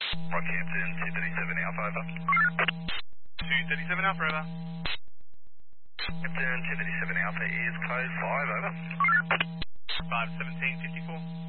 Rockhampton, 237 Alpha, over. 237 Alpha, over. Hampton, 237 Alpha is code 5, over. 51754.